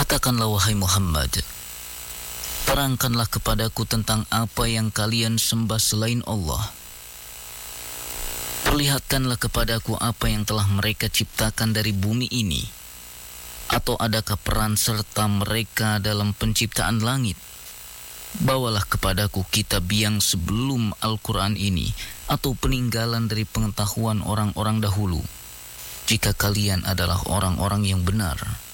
Katakanlah wahai Muhammad, terangkanlah kepadaku tentang apa yang kalian sembah selain Allah. Perlihatkanlah kepadaku apa yang telah mereka ciptakan dari bumi ini. Atau adakah peran serta mereka dalam penciptaan langit? Bawalah kepadaku kitab yang sebelum Al-Quran ini, atau peninggalan dari pengetahuan orang-orang dahulu, jika kalian adalah orang-orang yang benar.